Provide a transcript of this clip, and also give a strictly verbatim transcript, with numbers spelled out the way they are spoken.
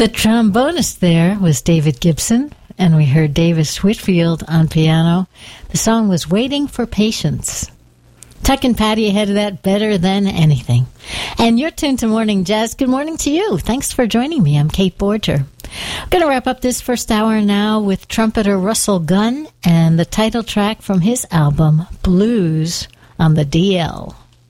The trombonist there was David Gibson, and we heard Davis Whitfield on piano. The song was Waiting for Patience. Tuck and Patty ahead of that, Better Than Anything. And you're tuned to Morning Jazz. Good morning to you. Thanks for joining me. I'm Kate Borger. I'm going to wrap up this first hour now with trumpeter Russell Gunn and the title track from his album, Blues on the D L.